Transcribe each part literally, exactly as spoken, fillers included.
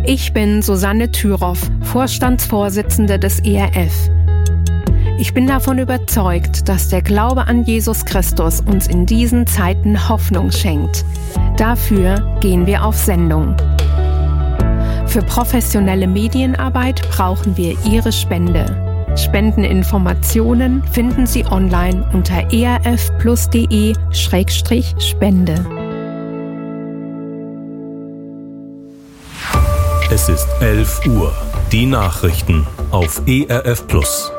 Ich bin Susanne Thüroff, Vorstandsvorsitzende des E R F. Ich bin davon überzeugt, dass der Glaube an Jesus Christus uns in diesen Zeiten Hoffnung schenkt. Dafür gehen wir auf Sendung. Für professionelle Medienarbeit brauchen wir Ihre Spende. Spendeninformationen finden Sie online unter erfplus.de Schrägstrich Spende. Es ist elf Uhr. Die Nachrichten auf E R F Plus.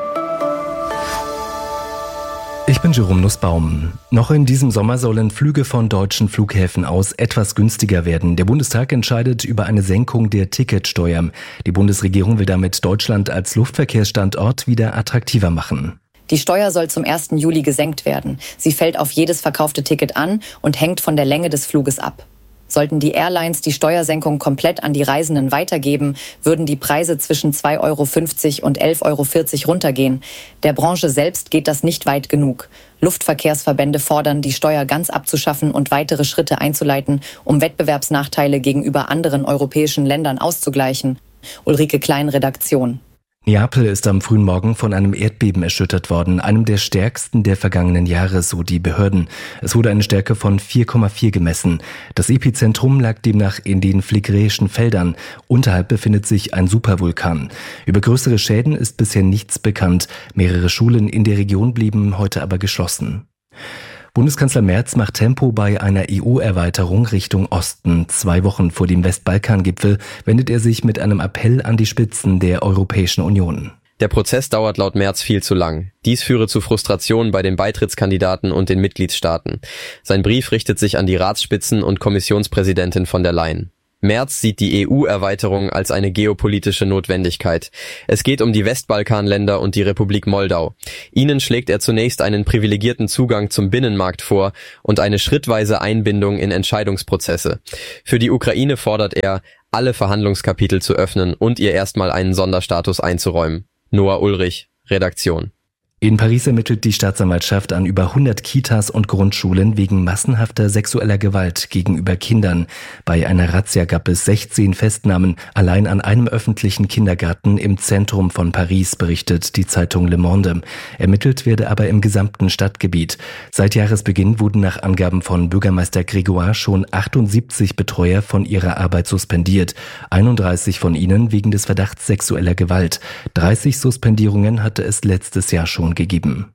Ich bin Jerome Nussbaum. Noch in diesem Sommer sollen Flüge von deutschen Flughäfen aus etwas günstiger werden. Der Bundestag entscheidet über eine Senkung der Ticketsteuer. Die Bundesregierung will damit Deutschland als Luftverkehrsstandort wieder attraktiver machen. Die Steuer soll zum ersten Juli gesenkt werden. Sie fällt auf jedes verkaufte Ticket an und hängt von der Länge des Fluges ab. Sollten die Airlines die Steuersenkung komplett an die Reisenden weitergeben, würden die Preise zwischen zwei Euro fünfzig und elf Euro vierzig runtergehen. Der Branche selbst geht das nicht weit genug. Luftverkehrsverbände fordern, die Steuer ganz abzuschaffen und weitere Schritte einzuleiten, um Wettbewerbsnachteile gegenüber anderen europäischen Ländern auszugleichen. Ulrike Klein, Redaktion. Neapel ist am frühen Morgen von einem Erdbeben erschüttert worden, einem der stärksten der vergangenen Jahre, so die Behörden. Es wurde eine Stärke von vier Komma vier gemessen. Das Epizentrum lag demnach in den Phlegräischen Feldern. Unterhalb befindet sich ein Supervulkan. Über größere Schäden ist bisher nichts bekannt. Mehrere Schulen in der Region blieben heute aber geschlossen. Bundeskanzler Merz macht Tempo bei einer E U-Erweiterung Richtung Osten. Zwei Wochen vor dem Westbalkan-Gipfel wendet er sich mit einem Appell an die Spitzen der Europäischen Union. Der Prozess dauert laut Merz viel zu lang. Dies führe zu Frustrationen bei den Beitrittskandidaten und den Mitgliedstaaten. Sein Brief richtet sich an die Ratsspitzen und Kommissionspräsidentin von der Leyen. Merz sieht die E U-Erweiterung als eine geopolitische Notwendigkeit. Es geht um die Westbalkanländer und die Republik Moldau. Ihnen schlägt er zunächst einen privilegierten Zugang zum Binnenmarkt vor und eine schrittweise Einbindung in Entscheidungsprozesse. Für die Ukraine fordert er, alle Verhandlungskapitel zu öffnen und ihr erstmal einen Sonderstatus einzuräumen. Noah Ulrich, Redaktion. In Paris ermittelt die Staatsanwaltschaft an über hundert Kitas und Grundschulen wegen massenhafter sexueller Gewalt gegenüber Kindern. Bei einer Razzia gab es sechzehn Festnahmen, allein an einem öffentlichen Kindergarten im Zentrum von Paris, berichtet die Zeitung Le Monde. Ermittelt werde aber im gesamten Stadtgebiet. Seit Jahresbeginn wurden nach Angaben von Bürgermeister Grégoire schon achtundsiebzig Betreuer von ihrer Arbeit suspendiert. einunddreißig von ihnen wegen des Verdachts sexueller Gewalt. dreißig Suspendierungen hatte es letztes Jahr schon gegeben.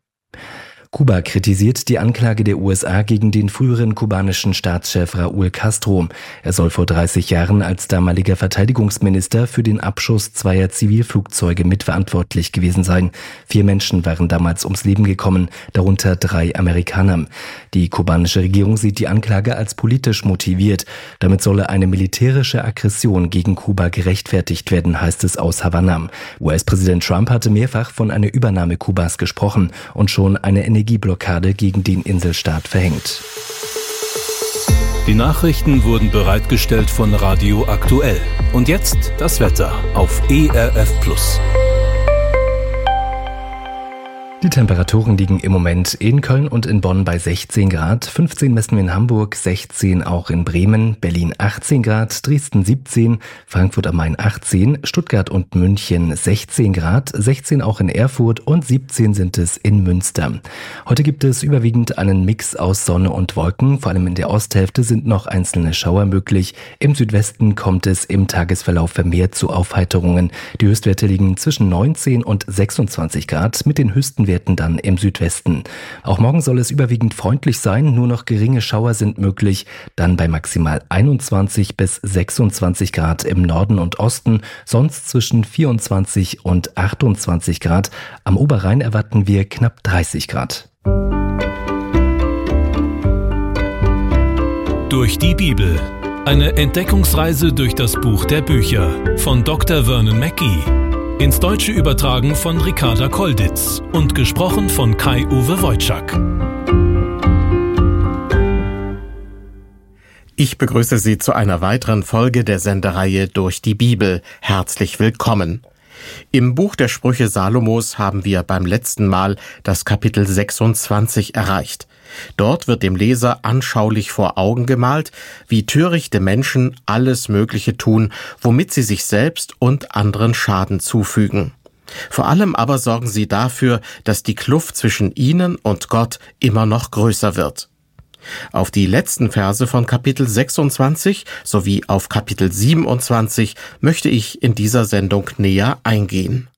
Kuba kritisiert die Anklage der U S A gegen den früheren kubanischen Staatschef Raúl Castro. Er soll vor dreißig Jahren als damaliger Verteidigungsminister für den Abschuss zweier Zivilflugzeuge mitverantwortlich gewesen sein. Vier Menschen waren damals ums Leben gekommen, darunter drei Amerikaner. Die kubanische Regierung sieht die Anklage als politisch motiviert. Damit solle eine militärische Aggression gegen Kuba gerechtfertigt werden, heißt es aus Havanna. U S-Präsident Trump hatte mehrfach von einer Übernahme Kubas gesprochen und schon eine Energieblockade gegen den Inselstaat verhängt. Die Nachrichten wurden bereitgestellt von Radio Aktuell. Und jetzt das Wetter auf E R F Plus. Die Temperaturen liegen im Moment in Köln und in Bonn bei sechzehn Grad, fünfzehn messen wir in Hamburg, sechzehn auch in Bremen, Berlin achtzehn Grad, Dresden siebzehn, Frankfurt am Main achtzehn, Stuttgart und München sechzehn Grad, sechzehn auch in Erfurt und siebzehn sind es in Münster. Heute gibt es überwiegend einen Mix aus Sonne und Wolken, vor allem in der Osthälfte sind noch einzelne Schauer möglich. Im Südwesten kommt es im Tagesverlauf vermehrt zu Aufheiterungen. Die Höchstwerte liegen zwischen neunzehn und sechsundzwanzig Grad mit den höchsten Werten dann im Südwesten. Auch morgen soll es überwiegend freundlich sein, nur noch geringe Schauer sind möglich, dann bei maximal einundzwanzig bis sechsundzwanzig Grad im Norden und Osten, sonst zwischen vierundzwanzig und achtundzwanzig Grad. Am Oberrhein erwarten wir knapp dreißig Grad. Durch die Bibel. Eine Entdeckungsreise durch das Buch der Bücher von Doktor Vernon Mackey. Ins Deutsche übertragen von Ricarda Kolditz und gesprochen von Kai-Uwe Wojczak. Ich begrüße Sie zu einer weiteren Folge der Sendereihe Durch die Bibel. Herzlich willkommen. Im Buch der Sprüche Salomos haben wir beim letzten Mal das Kapitel sechsundzwanzig erreicht. Dort wird dem Leser anschaulich vor Augen gemalt, wie törichte Menschen alles Mögliche tun, womit sie sich selbst und anderen Schaden zufügen. Vor allem aber sorgen sie dafür, dass die Kluft zwischen ihnen und Gott immer noch größer wird. Auf die letzten Verse von Kapitel sechsundzwanzig sowie auf Kapitel siebenundzwanzig möchte ich in dieser Sendung näher eingehen.